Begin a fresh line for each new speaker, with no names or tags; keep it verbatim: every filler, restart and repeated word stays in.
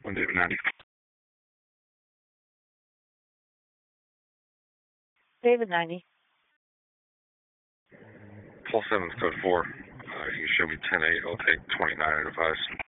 One David ninety.
David ninety.
Paul seven's code four. Uh, you can show me ten eight. I'll take twenty-nine at advice.